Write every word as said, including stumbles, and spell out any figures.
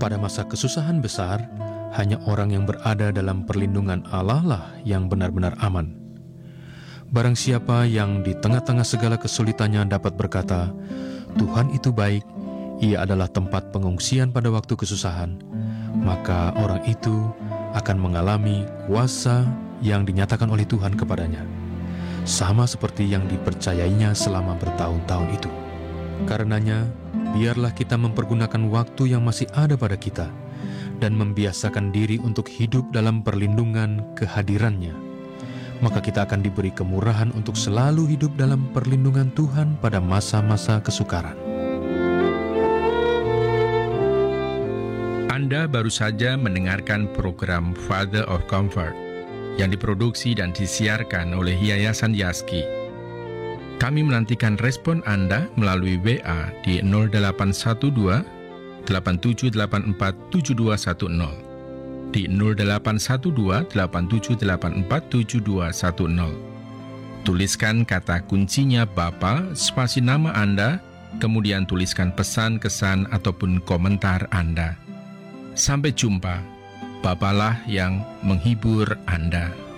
Pada masa kesusahan besar, hanya orang yang berada dalam perlindungan Allah lah yang benar-benar aman. Barang siapa yang di tengah-tengah segala kesulitannya dapat berkata, Tuhan itu baik, Ia adalah tempat pengungsian pada waktu kesusahan, maka orang itu akan mengalami kuasa yang dinyatakan oleh Tuhan kepadanya, sama seperti yang dipercayainya selama bertahun-tahun itu. Karenanya, biarlah kita mempergunakan waktu yang masih ada pada kita dan membiasakan diri untuk hidup dalam perlindungan kehadirannya. Maka kita akan diberi kemurahan untuk selalu hidup dalam perlindungan Tuhan pada masa-masa kesukaran. Anda baru saja mendengarkan program Father of Comfort yang diproduksi dan disiarkan oleh Yayasan Yaski. Kami menantikan respon Anda melalui W A di nol delapan satu dua delapan tujuh delapan empat tujuh dua satu nol, di nol delapan satu dua delapan tujuh delapan empat tujuh dua satu nol. Tuliskan kata kuncinya Bapa, spasi nama Anda, kemudian tuliskan pesan, kesan, ataupun komentar Anda. Sampai jumpa, Bapalah yang menghibur Anda.